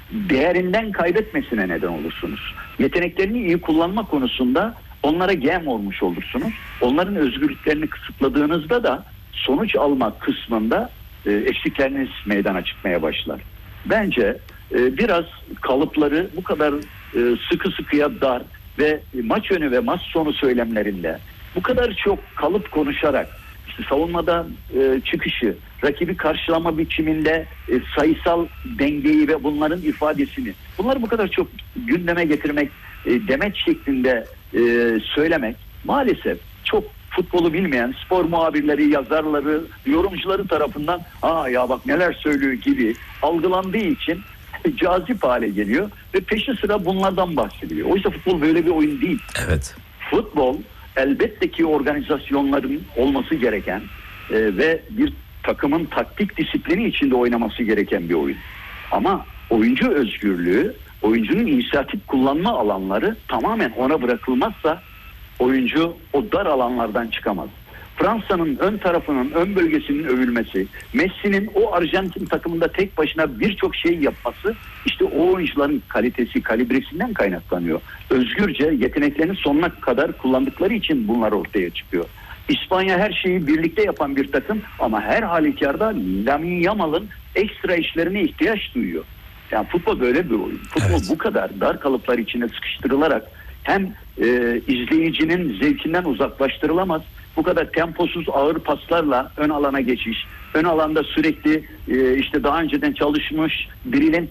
değerinden kaybetmesine neden olursunuz. Yeteneklerini iyi kullanma konusunda onlara gem olmuş olursunuz. Onların özgürlüklerini kısıtladığınızda da sonuç alma kısmında eksikleriniz meydana çıkmaya başlar. Bence biraz kalıpları bu kadar sıkı sıkıya dar ve maç önü ve maç sonu söylemlerinde bu kadar çok kalıp konuşarak, işte savunmada çıkışı, rakibi karşılama biçiminde sayısal dengeyi ve bunların ifadesini, bunları bu kadar çok gündeme getirmek, demet şeklinde söylemek maalesef çok futbolu bilmeyen spor muhabirleri, yazarları, yorumcuları tarafından ya bak neler söylüyor gibi algılandığı için cazip hale geliyor ve peşi sıra bunlardan bahsediliyor. Oysa futbol böyle bir oyun değil. Evet. Futbol elbette ki organizasyonların olması gereken ve bir takımın taktik disiplini içinde oynaması gereken bir oyun. Ama oyuncu özgürlüğü, oyuncunun inisiyatif kullanma alanları tamamen ona bırakılmazsa oyuncu o dar alanlardan çıkamaz. Fransa'nın ön tarafının, ön bölgesinin övülmesi, Messi'nin o Arjantin takımında tek başına birçok şey yapması, işte o oyuncuların kalitesi, kalibresinden kaynaklanıyor. Özgürce yeteneklerini sonuna kadar kullandıkları için bunlar ortaya çıkıyor. İspanya her şeyi birlikte yapan bir takım ama her halükarda Lamine Yamal'ın ekstra işlerine ihtiyaç duyuyor. Yani futbol böyle bir oyun. Futbol bu kadar dar kalıplar içine sıkıştırılarak hem izleyicinin zevkinden uzaklaştırılamaz, bu kadar temposuz ağır paslarla ön alana geçiş, ön alanda sürekli işte daha önceden çalışmış birinin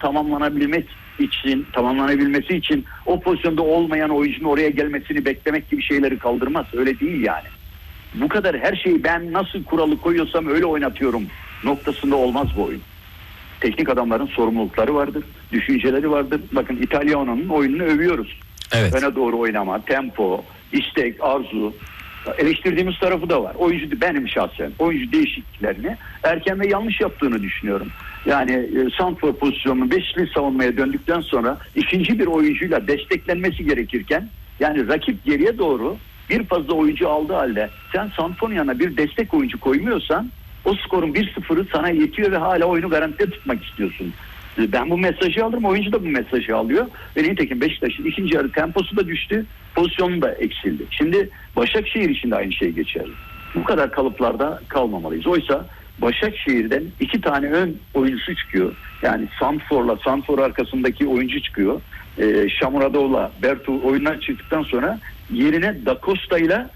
tamamlanabilmesi için o pozisyonda olmayan oyuncunun oraya gelmesini beklemek gibi şeyleri kaldırmaz. Öyle değil yani. Bu kadar her şeyi ben nasıl kuralı koyuyorsam öyle oynatıyorum noktasında olmaz bu oyun. Teknik adamların sorumlulukları vardır, düşünceleri vardır. Bakın İtalyana'nın oyununu övüyoruz. Evet. Öne doğru oynama, tempo, istek, arzu. Eleştirdiğimiz tarafı da var. Oyuncu, benim şahsen oyuncu değişikliklerini erken ve yanlış yaptığını düşünüyorum. Yani santrfor pozisyonunu beşli savunmaya döndükten sonra ikinci bir oyuncuyla desteklenmesi gerekirken, yani rakip geriye doğru bir fazla oyuncu aldığı halde sen santrforun yanına bir destek oyuncu koymuyorsan o skorun 1-0'ı sana yetiyor ve hala oyunu garantide tutmak istiyorsun. Ben bu mesajı alırım, oyuncu da bu mesajı alıyor. Ve nitekim Beşiktaş'ın ikinci yarı temposu da düştü, pozisyonu da eksildi. Şimdi Başakşehir için de aynı şey geçerli. Bu kadar kalıplarda kalmamalıyız. Oysa Başakşehir'den 2 tane ön oyuncusu çıkıyor. Yani santrfor arkasındaki oyuncu çıkıyor. Şamuradoğlu'la Bertu oyundan çıktıktan sonra yerine Da Costa'yla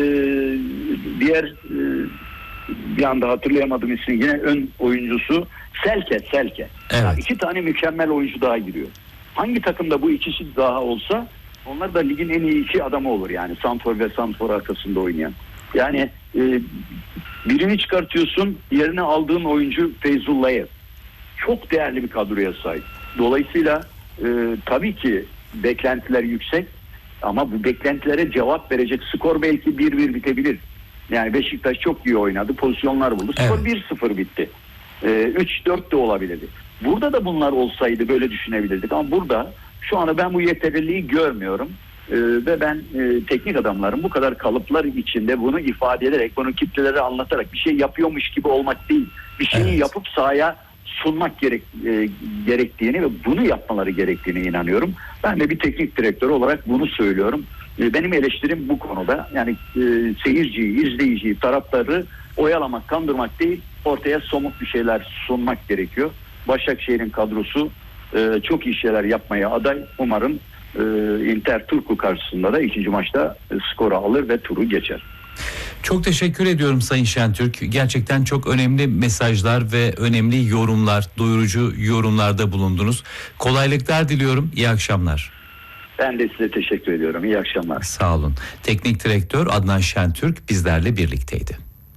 diğer bir anda hatırlayamadım ismini, yine ön oyuncusu Selke. Evet. Yani 2 tane mükemmel oyuncu daha giriyor. Hangi takımda bu ikisi daha olsa onlar da ligin en iyi 2 adamı olur yani, santrfor ve santrfor arkasında oynayan. Yani birini çıkartıyorsun, yerine aldığın oyuncu Feyzullayev. Çok değerli bir kadroya sahip. Dolayısıyla tabii ki beklentiler yüksek ama bu beklentilere cevap verecek skor belki 1-1 bitebilir. Yani Beşiktaş çok iyi oynadı, pozisyonlar buldu. Skor 1-0 bitti. 3-4 de olabilirdi. Burada da bunlar olsaydı böyle düşünebilirdik ama burada şu anda ben bu yeterliliği görmüyorum. Ve ben teknik adamların bu kadar kalıplar içinde bunu ifade ederek, bunu kitlelere anlatarak bir şey yapıyormuş gibi olmak değil, bir şeyi yapıp sahaya sunmak gerektiğini ve bunu yapmaları gerektiğine inanıyorum. Ben de bir teknik direktör olarak bunu söylüyorum. Benim eleştirim bu konuda. Yani seyirciyi, izleyiciyi, taraftarı oyalamak, kandırmak değil, ortaya somut bir şeyler sunmak gerekiyor. Başakşehir'in kadrosu çok iyi şeyler yapmaya aday. Umarım Inter Turku karşısında da ikinci maçta skoru alır ve turu geçer. Çok teşekkür ediyorum Sayın Şentürk. Gerçekten çok önemli mesajlar ve önemli yorumlar, doyurucu yorumlarda bulundunuz. Kolaylıklar diliyorum. İyi akşamlar. Ben de size teşekkür ediyorum. İyi akşamlar. Sağ olun. Teknik direktör Adnan Şentürk bizlerle birlikteydi.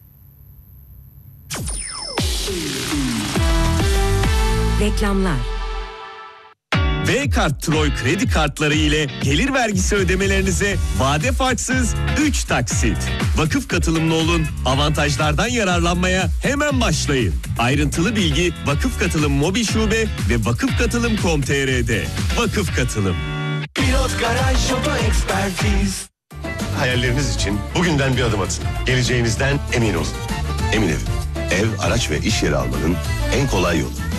Reklamlar. V-Kart Troy kredi kartları ile gelir vergisi ödemelerinize vade farksız 3 taksit. Vakıf katılımlı olun, avantajlardan yararlanmaya hemen başlayın. Ayrıntılı bilgi Vakıf Katılım Mobil Şube ve vakıfkatılım.com.tr'de. Vakıf Katılım. Pilot Garaj Oto Ekspertiz. Hayalleriniz için bugünden bir adım atın. Geleceğinizden emin olun. Emin Ev. Ev, araç ve iş yeri almanın en kolay yolu.